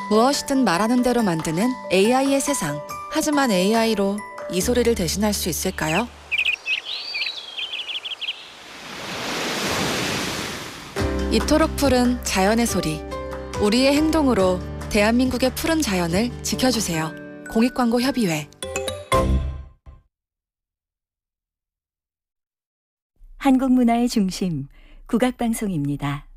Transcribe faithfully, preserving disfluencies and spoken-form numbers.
무엇이든 말하는 대로 만드는 에이아이의 세상. 하지만 에이아이로 이 소리를 대신할 수 있을까요? 이토록 푸른 자연의 소리. 우리의 행동으로 대한민국의 푸른 자연을 지켜주세요. 공익광고협의회. 한국문화의 중심, 국악방송입니다.